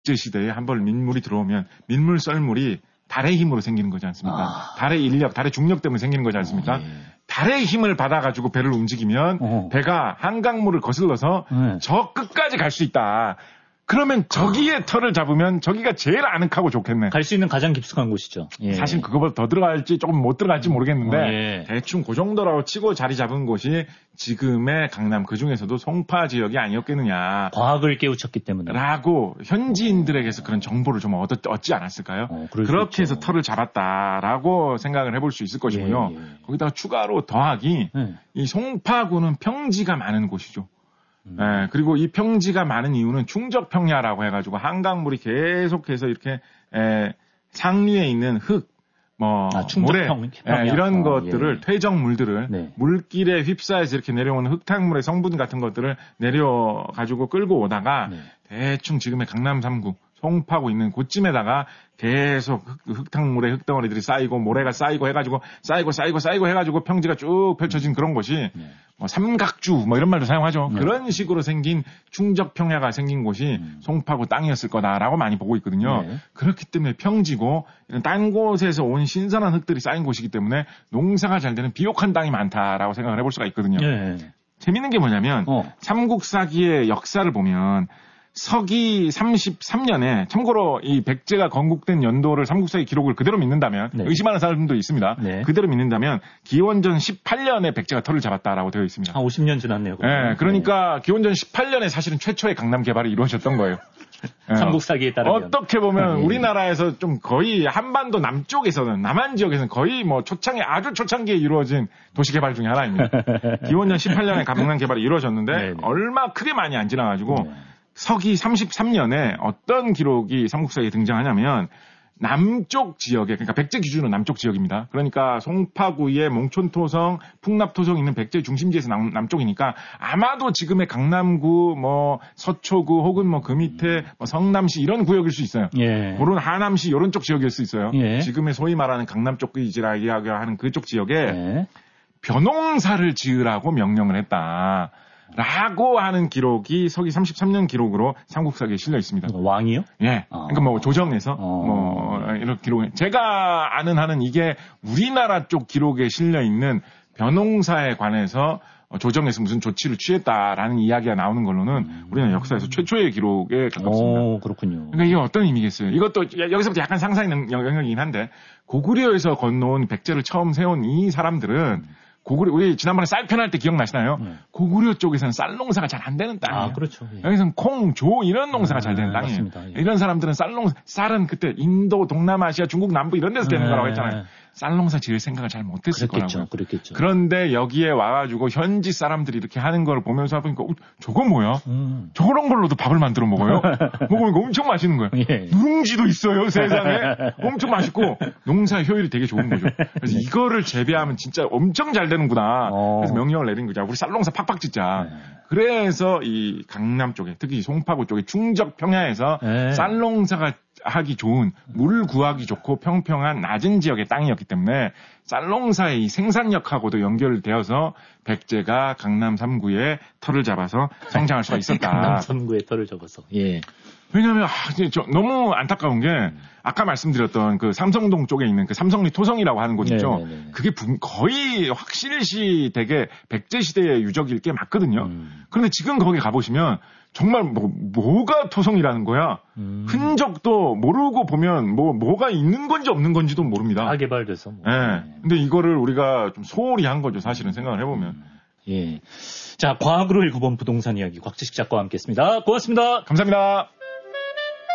백제 시대에 한번 민물이 들어오면 민물 썰물이 달의 힘으로 생기는 거지 않습니까? 달의 인력, 달의 중력 때문에 생기는 거지 않습니까? 예. 달의 힘을 받아가지고 배를 움직이면 배가 한강물을 거슬러서 저 끝까지 갈 수 있다. 그러면 저기의 털을 잡으면 저기가 제일 아늑하고 좋겠네. 갈 수 있는 가장 깊숙한 곳이죠. 예. 사실 그거보다 더 들어갈지 조금 못 들어갈지 모르겠는데 대충 그 정도라고 치고 자리 잡은 곳이 지금의 강남 그중에서도 송파 지역이 아니었겠느냐. 과학을 깨우쳤기 때문에. 라고 현지인들에게서 그런 정보를 좀 얻지 않았을까요? 그렇게 해서 털을 잡았다라고 생각을 해볼 수 있을 것이고요. 거기다가 추가로 더하기 이 송파구는 평지가 많은 곳이죠. 네, 그리고 이 평지가 많은 이유는 충적평야라고 해가지고 한강물이 계속해서 이렇게 상류에 있는 흙, 모래, 이런 것들을 퇴적물들을 물길에 휩싸여서 이렇게 내려오는 흙탕물의 성분 같은 것들을 내려가지고 끌고 오다가 대충 지금의 강남 3구 송파구 있는 곳쯤에다가 계속 흙탕물에 흙덩어리들이 쌓이고 모래가 쌓이고 해가지고 쌓이고 해가지고 평지가 쭉 펼쳐진 그런 곳이 삼각주 이런 말도 사용하죠. 그런 식으로 생긴 충적평야가 생긴 곳이 송파구 땅이었을 거다라고 많이 보고 있거든요. 그렇기 때문에 평지고 딴 곳에서 온 신선한 흙들이 쌓인 곳이기 때문에 농사가 잘 되는 비옥한 땅이 많다라고 생각을 해볼 수가 있거든요. 재밌는 게 뭐냐면 삼국사기의 역사를 보면 서기 33년에 참고로 이 백제가 건국된 연도를 삼국사의 기록을 그대로 믿는다면 의심하는 사람도 있습니다. 그대로 믿는다면 기원전 18년에 백제가 털을 잡았다라고 되어 있습니다. 50년 지났네요. 그러니까 기원전 18년에 사실은 최초의 강남 개발이 이루어졌던 거예요. 삼국사기에 따르면 어떻게 보면 우리나라에서 좀 거의 한반도 남쪽에서는 남한 지역에서는 거의 아주 초창기에 이루어진 도시 개발 중에 하나입니다. 기원전 18년에 강남 개발이 이루어졌는데 얼마 크게 많이 안 지나가지고 서기 33년에 어떤 기록이 삼국사에 등장하냐면 남쪽 지역에, 그러니까 백제 기준으로 남쪽 지역입니다. 그러니까 송파구의 몽촌토성, 풍납토성 있는 백제 중심지에서 남쪽이니까 아마도 지금의 강남구, 서초구 혹은 그 밑에 성남시 이런 구역일 수 있어요. 그런 하남시 이런 쪽 지역일 수 있어요. 지금의 소위 말하는 강남 쪽 이지라 이야기하는 그쪽 지역에 벼농사를 지으라고 명령을 했다. 라고 하는 기록이 서기 33년 기록으로 삼국사기에 실려 있습니다. 왕이요? 예. 그러니까 조정에서 이런 기록. 제가 아는 한은 이게 우리나라 쪽 기록에 실려 있는 벼농사에 관해서 조정에서 무슨 조치를 취했다라는 이야기가 나오는 걸로는 우리나라 역사에서 최초의 기록에 가깝습니다. 그렇군요. 그러니까 이게 어떤 의미겠어요? 이것도 여기서부터 약간 상상의 영역이긴 한데 고구려에서 건너온 백제를 처음 세운 이 사람들은 우리 지난번에 쌀 편할 때 기억나시나요? 고구려 쪽에서는 쌀 농사가 잘 안 되는 땅이에요. 그렇죠. 여기서는 콩, 조 이런 농사가 잘 되는 땅이에요. 맞습니다. 이런 사람들은 쌀은 그때 인도, 동남아시아, 중국 남부 이런 데서 되는 거라고 했잖아요. 쌀 농사 지을 생각을 잘 못했을 거라고요. 그렇겠죠. 그런데 여기에 와가지고 현지 사람들이 이렇게 하는 걸 보면서 보니까 저거 뭐야? 저런 걸로도 밥을 만들어 먹어요? 먹으니까 엄청 맛있는 거예요. 누룽지도 있어요, 세상에. 엄청 맛있고 농사 효율이 되게 좋은 거죠. 그래서 이거를 재배하면 진짜 엄청 잘 되는구나. 그래서 명령을 내린 거죠. 우리 쌀 농사 팍팍 짓자. 그래서 이 강남 쪽에 특히 송파구 쪽에 충적평야에서 쌀 농사가 하기 좋은 물 구하기 좋고 평평한 낮은 지역의 땅이었기 때문에 쌀농사의 이 생산력하고도 연결되어서 백제가 강남 3구에 털을 잡아서 성장할 수가 있었다. 강남 3구에 털을 잡아서. 왜냐하면 너무 안타까운 게 아까 말씀드렸던 그 삼성동 쪽에 있는 그 삼성리 토성이라고 하는 곳 있죠. 그게 거의 확실시 되게 백제 시대의 유적일 게 맞거든요. 그런데 지금 거기 가보시면 정말 뭐가 토성이라는 거야. 흔적도 모르고 보면 뭐가 있는 건지 없는 건지도 모릅니다. 다 개발돼서. 근데 이거를 우리가 좀 소홀히 한 거죠. 사실은 생각을 해보면. 자, 과학으로 19번 부동산 이야기 곽지식 작가와 함께했습니다. 고맙습니다. 감사합니다.